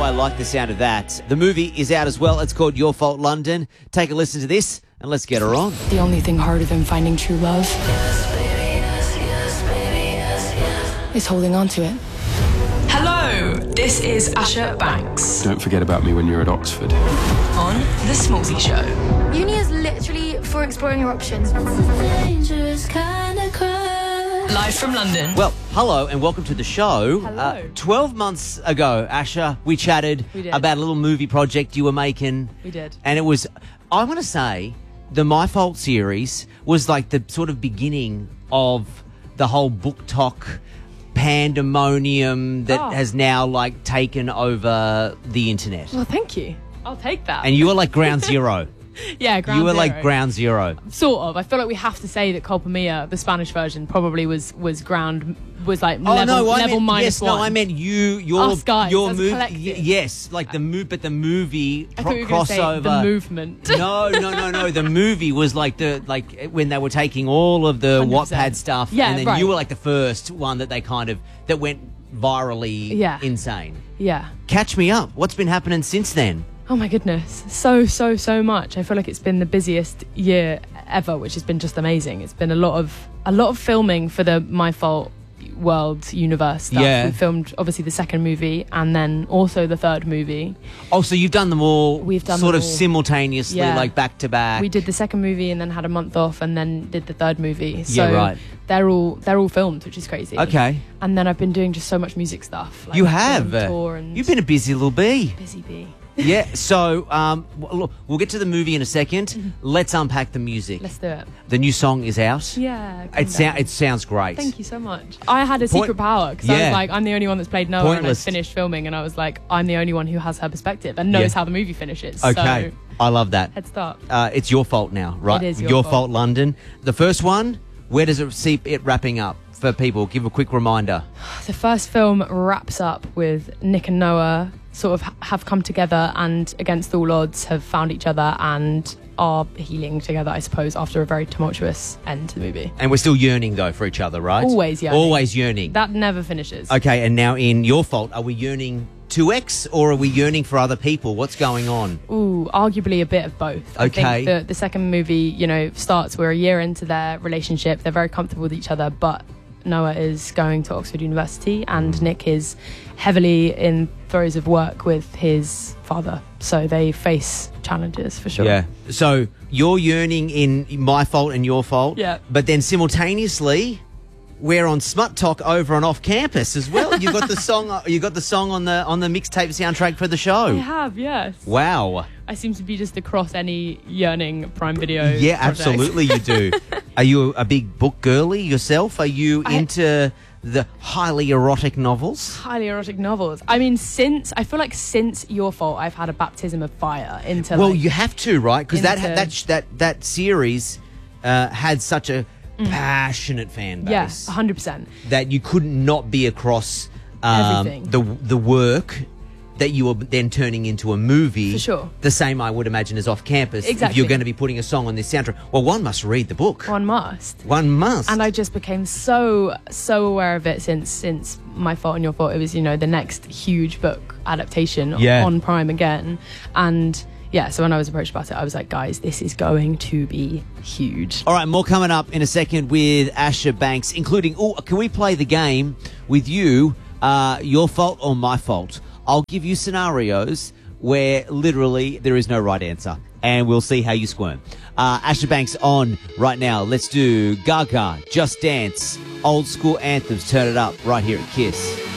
I like the sound of that. The movie is out as well. It's called Your Fault London. Take a listen to this and let's get her on. The only thing harder than finding true love is holding on to it. Hello, this is Asher Banks Don't forget about me when you're at Oxford. on The Smallsy Show. Uni is literally for exploring your options. Live from London. Well, hello and welcome to the show. Hello. 12 months ago, Asher, we chatted We did. about a little movie project you were making. We did. And it was, I want to say, the My Fault series was like the sort of beginning of the whole book talk pandemonium that has now like taken over the internet. Well, thank you. I'll take that. And you were like ground zero. yeah, ground You were zero. like ground zero. Sort of. I feel like we have to say that Culpa Mia, the Spanish version, probably was level minus one. No, I meant your Us guys, your as a movie. collective. Yes, like but the movie I thought you were going to say crossover. the movement. No. The movie was like when they were taking all of the 100%. Wattpad stuff, Yeah, and then right. you were like the first one that they that went virally insane. Yeah. Catch me up. What's been happening since then? Oh my goodness. So much. I feel like it's been the busiest year ever, which has been just amazing. It's been a lot of filming for the My Fault World universe stuff. Yeah. We filmed obviously the second movie and then also the third movie. Oh, so you've done them all We've done sort them of all. simultaneously, Yeah. like back to back. We did the second movie and then had a month off and then did the third movie. So Yeah, right. they're all filmed, which is crazy. Okay. And then I've been doing just so much music stuff. Like You have. film tour and You've been a busy little bee. busy bee. Yeah, so look, we'll get to the movie in a second. Let's unpack the music. Let's do it. The new song is out. Yeah. calm down. It sounds great. Thank you so much. I had a secret power because I Yeah. was like, I'm the only one that's played Noah Pointless. and I finished filming and I was like, I'm the only one who has her perspective and knows Yeah. how the movie finishes. Okay, So, I love that. head start. It's your fault now, right? It is your your fault. fault, London. The first one. Where does it see it wrapping up for people? Give a quick reminder. The first film wraps up with Nick and Noah sort of have come together and against all odds have found each other and are healing together, I suppose, after a very tumultuous end to the movie. And we're still yearning though for each other, right? Always yearning. Always yearning. That never finishes. Okay, and now in your fault, are we yearning to X or are we yearning for other people? What's going on? Ooh, arguably a bit of both. I Okay. think the second movie, starts, we're a year into their relationship. They're very comfortable with each other, but Noah is going to Oxford University and Nick is heavily in throes of work with his father. So they face challenges for sure. Yeah. So you're yearning in my fault and your fault. Yeah. But then simultaneously, we're on Smut Talk over and off campus as well. You got the song. You got the song on the mixtape soundtrack for the I show. have, yes. Wow. I seem to be just across any yearning Prime Video Yeah, project. absolutely, you do. Are you a big book girly yourself? Are you I- into the highly erotic novels? Highly erotic novels. I mean, since Your Fault, I've had a baptism of fire into. Well, like, you have to, right? Because into- that series had such a passionate fan base. yeah, 100%. That you couldn't not be across Everything. the work that you were then turning into a movie. For sure. The same, I would imagine, as off campus. If Exactly. you're going to be putting a song on this soundtrack. Well, one must read the book. One must. One must. And I just became so aware of it since My Fault and Your Fault. It was, the next huge book adaptation Yeah. on Prime again. And yeah, so when I was approached about it, I was like, guys, this is going to be huge. All right, more coming up in a second with Asher Banks, including, can we play the game with you, your fault or my fault? I'll give you scenarios where literally there is no right answer, and we'll see how you squirm. Asher Banks on right now. Let's do Gaga, Just Dance, old school anthems. Turn it up right here at KISS.